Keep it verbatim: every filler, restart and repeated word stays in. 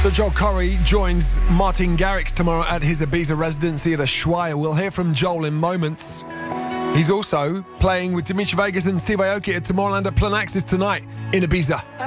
So Joel Corey joins Martin Garrix tomorrow at his Ibiza residency at Ushuaia. We'll hear from Joel in moments. He's also playing with Dimitri Vegas and Steve Aoki at Tomorrowland at Planaxis tonight in Ibiza.